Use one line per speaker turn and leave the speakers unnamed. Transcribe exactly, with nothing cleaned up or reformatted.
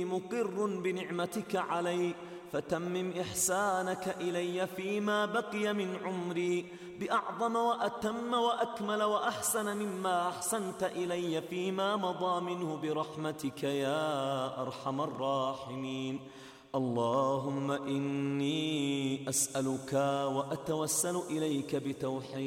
مقر بنعمتك علي، فتمم إحسانك إلي فيما بقي من عمري بأعظم وأتم وأكمل وأحسن مما أحسنت إلي فيما مضى منه برحمتك يا أرحم الراحمين. اللهم إني أسألك وأتوسل إليك بتوحيد